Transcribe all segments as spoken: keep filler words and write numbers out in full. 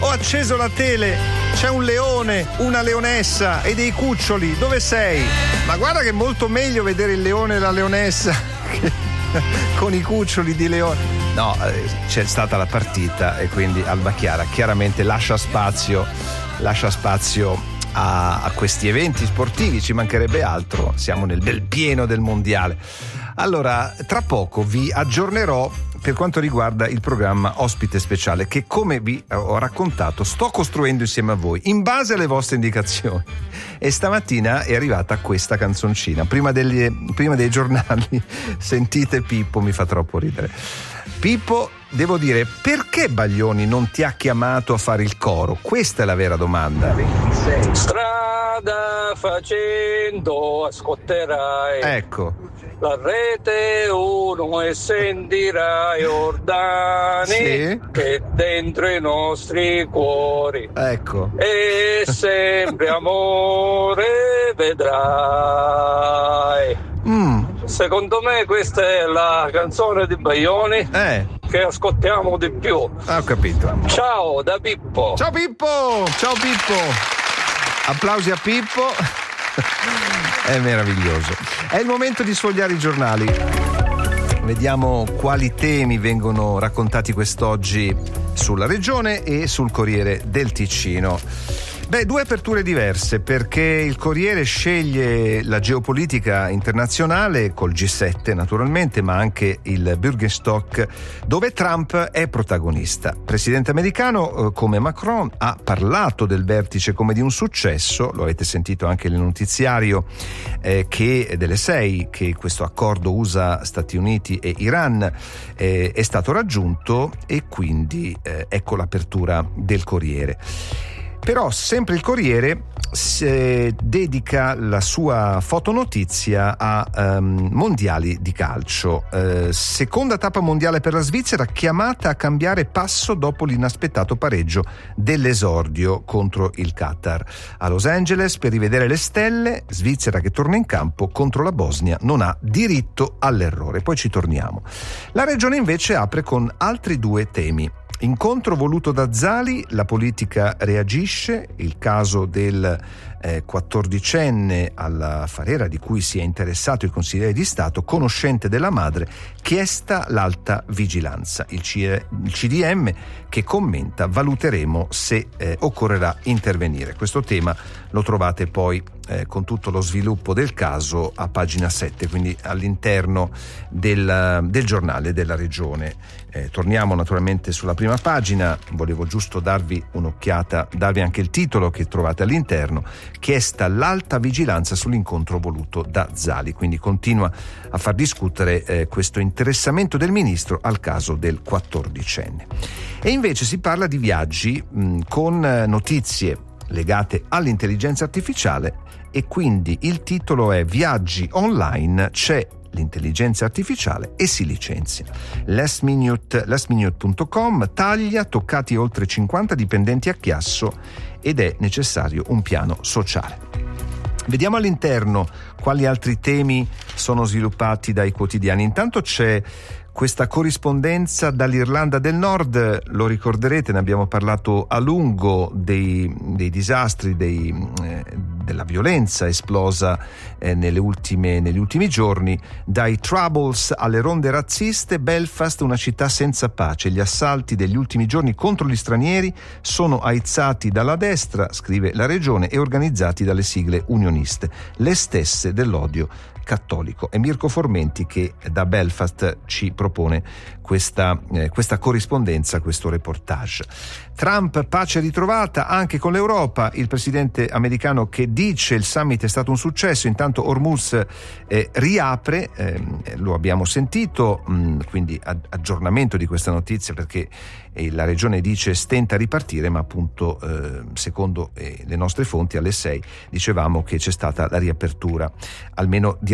Ho acceso la tele, c'è un leone, una leonessa e dei cuccioli. Dove sei? Ma guarda che è molto meglio vedere il leone e la leonessa che con i cuccioli di leone. No, c'è stata la partita e quindi Alba Chiara chiaramente lascia spazio, lascia spazio a, a questi eventi sportivi, ci mancherebbe altro, siamo nel bel pieno del mondiale. Allora, tra poco vi aggiornerò per quanto riguarda il programma ospite speciale che, come vi ho raccontato, sto costruendo insieme a voi in base alle vostre indicazioni, e stamattina è arrivata questa canzoncina prima, degli, prima dei giornali. Sentite Pippo, mi fa troppo ridere. Pippo, devo dire, perché Baglioni non ti ha chiamato a fare il coro? Questa è la vera domanda. Strada facendo ascolterai, ecco, la rete uno e sentirai Ordani, sì, che dentro i nostri cuori, ecco, e sempre amore vedrai. mm. Secondo me questa è la canzone di Baglioni eh. che ascoltiamo di più. Ah, ho capito. Ciao da Pippo. Ciao Pippo, ciao Pippo. Applausi a Pippo. È meraviglioso. È il momento di sfogliare i giornali. Vediamo quali temi vengono raccontati quest'oggi sulla Regione e sul Corriere del Ticino. Beh, due aperture diverse, perché il Corriere sceglie la geopolitica internazionale col G sette naturalmente, ma anche il Bürgerstock, dove Trump è protagonista. Presidente americano come Macron ha parlato del vertice come di un successo, lo avete sentito anche nel notiziario eh, che delle sei, che questo accordo U S A, Stati Uniti e Iran eh, è stato raggiunto, e quindi eh, ecco l'apertura del Corriere. Però sempre il Corriere eh, dedica la sua fotonotizia a um, mondiali di calcio. Eh, seconda tappa mondiale per la Svizzera, chiamata a cambiare passo dopo l'inaspettato pareggio dell'esordio contro il Qatar. A Los Angeles per rivedere le stelle, Svizzera che torna in campo contro la Bosnia non ha diritto all'errore. Poi ci torniamo. La Regione invece apre con altri due temi. Incontro voluto da Zali, la politica reagisce, il caso del eh, quattordicenne alla Farera di cui si è interessato il consigliere di Stato, conoscente della madre, chiesta l'alta vigilanza. Il, C- il C D M che commenta, valuteremo se eh, occorrerà intervenire. Questo tema lo trovate poi eh, con tutto lo sviluppo del caso a pagina sette, quindi all'interno del, del giornale della Regione. Eh, torniamo naturalmente sulla prima pagina, volevo giusto darvi un'occhiata, darvi anche il titolo che trovate all'interno: chiesta l'alta vigilanza sull'incontro voluto da Zali, quindi continua a far discutere eh, questo interessamento del ministro al caso del quattordicenne. E invece si parla di viaggi mh, con eh, notizie legate all'intelligenza artificiale, e quindi il titolo è Viaggi online, c'è l'intelligenza artificiale e si licenzia. Last Minute, last minute punto com taglia, toccati oltre cinquanta dipendenti a Chiasso ed è necessario un piano sociale. Vediamo all'interno quali altri temi sono sviluppati dai quotidiani. Intanto c'è questa corrispondenza dall'Irlanda del Nord, lo ricorderete, ne abbiamo parlato a lungo, dei, dei disastri, dei, eh, della violenza esplosa eh, nelle ultime, negli ultimi giorni. Dai troubles alle ronde razziste, Belfast una città senza pace. Gli assalti degli ultimi giorni contro gli stranieri sono aizzati dalla destra, scrive la Regione, e organizzati dalle sigle unioniste, le stesse dell'odio cattolico. È Mirko Formenti che da Belfast ci propone questa, eh, questa corrispondenza, questo reportage. Trump, pace ritrovata anche con l'Europa, il presidente americano che dice il summit è stato un successo. Intanto Hormuz eh, riapre, eh, lo abbiamo sentito, mh, quindi aggiornamento di questa notizia, perché eh, la regione dice stenta a ripartire, ma appunto eh, secondo eh, le nostre fonti alle sei dicevamo che c'è stata la riapertura almeno di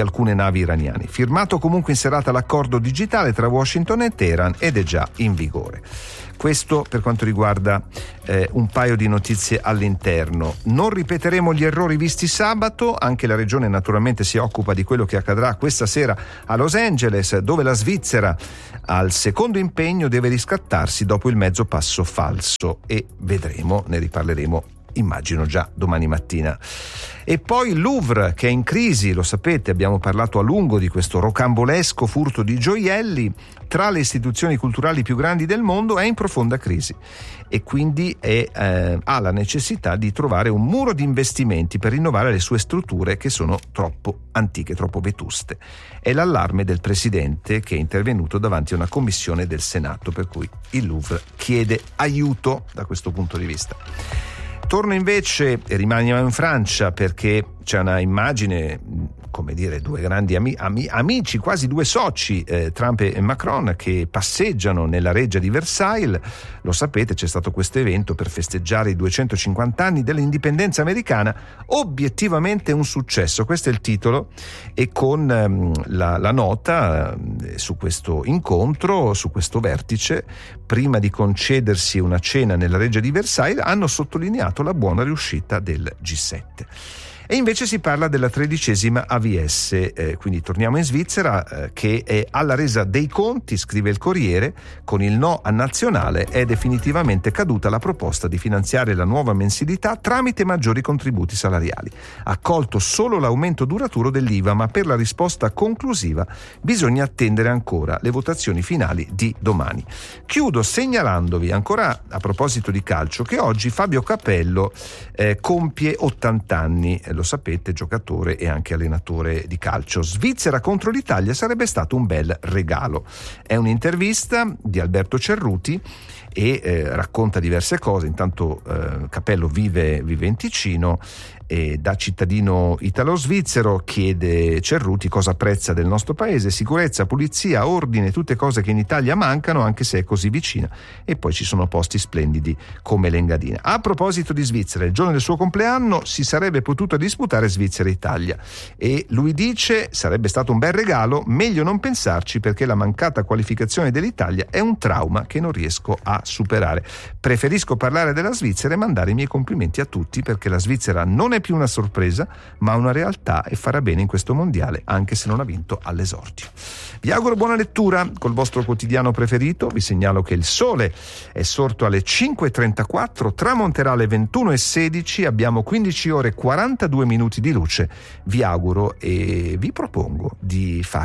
alcune navi iraniane. Firmato comunque in serata l'accordo digitale tra Washington e Teheran ed è già in vigore. Questo per quanto riguarda eh, un paio di notizie all'interno. Non ripeteremo gli errori visti sabato, anche la regione naturalmente si occupa di quello che accadrà questa sera a Los Angeles, dove la Svizzera al secondo impegno deve riscattarsi dopo il mezzo passo falso e vedremo, ne riparleremo immagino già domani mattina. E poi il Louvre, che è in crisi, lo sapete, abbiamo parlato a lungo di questo rocambolesco furto di gioielli tra le istituzioni culturali più grandi del mondo, è in profonda crisi e quindi è, eh, ha la necessità di trovare un muro di investimenti per rinnovare le sue strutture che sono troppo antiche, troppo vetuste. È l'allarme del presidente che è intervenuto davanti a una commissione del Senato, per cui il Louvre chiede aiuto da questo punto di vista. Torno invece e rimaniamo in Francia perché c'è una immagine, come dire, due grandi ami, ami, amici, quasi due soci, eh, Trump e Macron, che passeggiano nella reggia di Versailles. Lo sapete, c'è stato questo evento per festeggiare i duecentocinquanta anni dell'indipendenza americana, obiettivamente un successo, questo è il titolo, e con ehm, la, la nota eh, su questo incontro, su questo vertice, prima di concedersi una cena nella reggia di Versailles, hanno sottolineato la buona riuscita del G sette. E invece si parla della tredicesima A V S, eh, quindi torniamo in Svizzera, eh, che è alla resa dei conti, scrive il Corriere, con il no a nazionale è definitivamente caduta la proposta di finanziare la nuova mensilità tramite maggiori contributi salariali. Accolto solo l'aumento duraturo dell'I V A, ma per la risposta conclusiva bisogna attendere ancora le votazioni finali di domani. Chiudo segnalandovi ancora, a proposito di calcio, che oggi Fabio Capello eh, compie ottanta anni. Lo sapete, giocatore e anche allenatore di calcio. Svizzera contro l'Italia sarebbe stato un bel regalo. È un'intervista di Alberto Cerruti e eh, racconta diverse cose. Intanto eh, Capello vive, vive in Ticino e da cittadino italo-svizzero chiede Cerruti cosa apprezza del nostro paese: sicurezza, pulizia, ordine, tutte cose che in Italia mancano anche se è così vicina, e poi ci sono posti splendidi come l'Engadina. A proposito di Svizzera, il giorno del suo compleanno si sarebbe potuto disputare Svizzera-Italia e lui dice sarebbe stato un bel regalo, meglio non pensarci perché la mancata qualificazione dell'Italia è un trauma che non riesco a superare. Preferisco parlare della Svizzera e mandare i miei complimenti a tutti perché la Svizzera non è più una sorpresa ma una realtà e farà bene in questo mondiale anche se non ha vinto all'esordio. Vi auguro buona lettura col vostro quotidiano preferito. Vi segnalo che il sole è sorto alle cinque e trentaquattro, tramonterà alle ventuno e sedici, abbiamo quindici ore e quarantadue minuti di luce. Vi auguro e vi propongo di fare